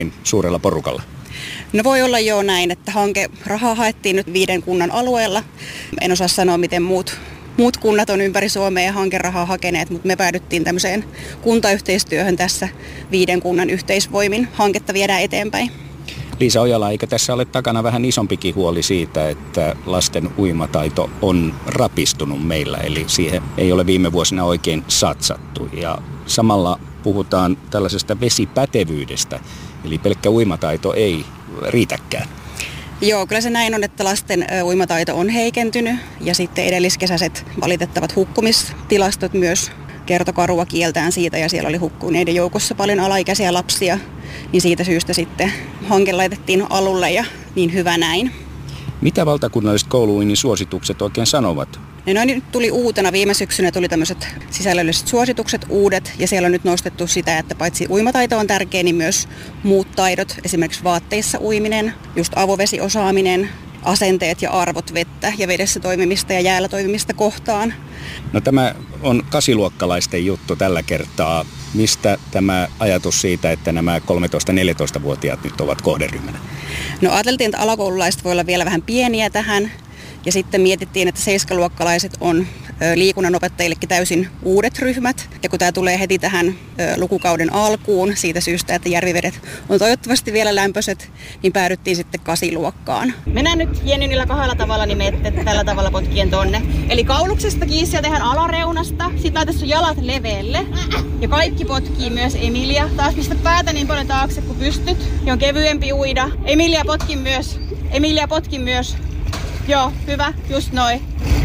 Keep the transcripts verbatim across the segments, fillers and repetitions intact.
suurella porukalla? No voi olla jo näin, että hanke rahaa haettiin nyt viiden kunnan alueella. En osaa sanoa, miten muut, muut kunnat on ympäri Suomea ja hankerahaa hakeneet, mutta me päädyttiin tämmöiseen kuntayhteistyöhön tässä viiden kunnan yhteisvoimin. Hanketta viedään eteenpäin. Liisa Ojala, eikö tässä ole takana vähän isompikin huoli siitä, että lasten uimataito on rapistunut meillä, eli siihen ei ole viime vuosina oikein satsattu. Ja samalla puhutaan tällaisesta vesipätevyydestä, eli pelkkä uimataito ei riitäkään. Joo, kyllä se näin on, että lasten uimataito on heikentynyt ja sitten edelliskesäiset valitettavat hukkumistilastot myös kertoi karua kieltään siitä ja siellä oli hukkuneiden joukossa paljon alaikäisiä lapsia, niin siitä syystä sitten hanke laitettiin alulle ja niin hyvä näin. Mitä valtakunnalliset kouluuinnin suositukset oikein sanovat? No nyt tuli uutena viime syksynä tuli tämmöiset sisällölliset suositukset uudet ja siellä on nyt nostettu sitä, että paitsi uimataito on tärkeä, niin myös muut taidot, esimerkiksi vaatteissa uiminen, just avovesiosaaminen, asenteet ja arvot vettä ja vedessä toimimista ja jäällä toimimista kohtaan. No tämä on kasiluokkalaisten juttu tällä kertaa. Mistä tämä ajatus siitä, että nämä kolmetoista-neljätoista-vuotiaat nyt ovat kohderyhmänä? No ajateltiin, että alakoululaiset voi olla vielä vähän pieniä tähän. Ja sitten mietittiin, että seiskaluokkalaiset on liikunnan opettajillekin täysin uudet ryhmät. Ja kun tämä tulee heti tähän lukukauden alkuun siitä syystä, että järvivedet on toivottavasti vielä lämpöiset, niin päädyttiin sitten kasiluokkaan. Mennään nyt Jenny niillä kahdella tavalla, niin menette tällä tavalla potkien tonne. Eli kauluksesta kiinni ja tehdään alareunasta. Sitten laitat sun jalat leveelle. Ja kaikki potkii myös Emilia. Taas pistä päätä niin paljon taakse kuin pystyt. Ja on kevyempi uida. Emilia potki myös. Emilia potki myös. Joo, hyvä, just noin.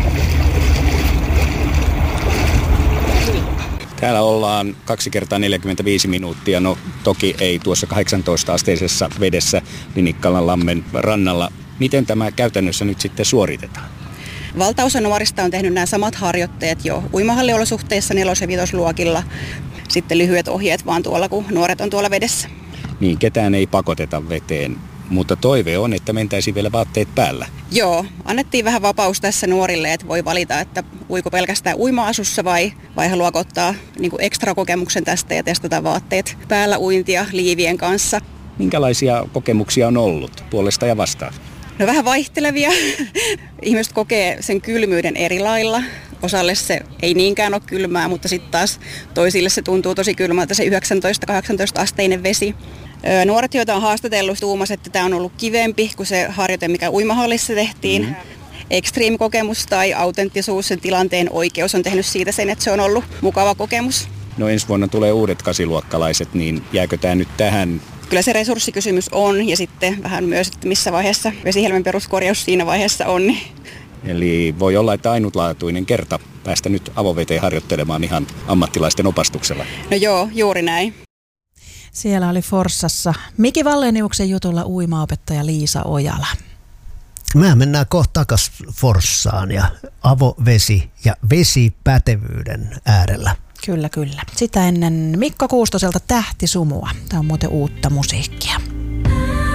Täällä ollaan kaksi kertaa neljäkymmentäviisi minuuttia, no toki ei tuossa kahdeksantoista-asteisessa vedessä Linikkalan lammen rannalla. Miten tämä käytännössä nyt sitten suoritetaan? Valtaosa nuorista on tehnyt nämä samat harjoitteet jo uimahalliolosuhteissa nelos- ja vitosluokilla. Sitten lyhyet ohjeet vaan tuolla, kun nuoret on tuolla vedessä. Niin, ketään ei pakoteta veteen. Mutta toive on, että mentäisiin vielä vaatteet päällä. Joo, annettiin vähän vapaus tässä nuorille, että voi valita, että uiko pelkästään uima-asussa vai, vai haluaako ottaa niin kuin ekstra kokemuksen tästä ja testata vaatteet päällä uintia liivien kanssa. Minkälaisia kokemuksia on ollut puolesta ja vastaan? No vähän vaihtelevia. Ihmiset kokee sen kylmyyden eri lailla. Osalle se ei niinkään ole kylmää, mutta sitten taas toisille se tuntuu tosi kylmältä se yhdeksäntoista-kahdeksantoista-asteinen vesi. Nuoret, joita on haastatellut, tuumas, että tämä on ollut kivempi kuin se harjoite, mikä uimahallissa tehtiin. Mm-hmm. Extreme-kokemus tai autenttisuus, sen tilanteen oikeus on tehnyt siitä sen, että se on ollut mukava kokemus. No ensi vuonna tulee uudet kasiluokkalaiset, niin jääkö tämä nyt tähän? Kyllä se resurssikysymys on ja sitten vähän myös, että missä vaiheessa vesihelmen peruskorjaus siinä vaiheessa on. Eli voi olla, että ainutlaatuinen kerta päästä nyt avoveteen harjoittelemaan ihan ammattilaisten opastuksella. No joo, juuri näin. Siellä oli Forssassa Miki Walleniuksen jutulla uimaopettaja Liisa Ojala. Mä mennään kohta takas Forssaan ja avovesi ja vesipätevyyden äärellä. Kyllä, kyllä. Sitä ennen Mikko Kuustoselta Tähtisumua. Tämä on muuten uutta musiikkia.